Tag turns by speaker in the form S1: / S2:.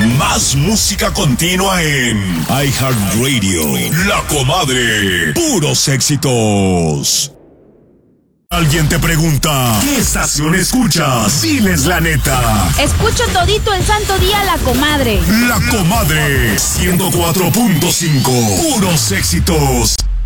S1: Más música continua en iHeartRadio. La Comadre. Puros éxitos. Alguien te pregunta, ¿qué estación escuchas? Diles la neta.
S2: Escucho todito el santo día La Comadre.
S1: La Comadre 104.5. Puros éxitos.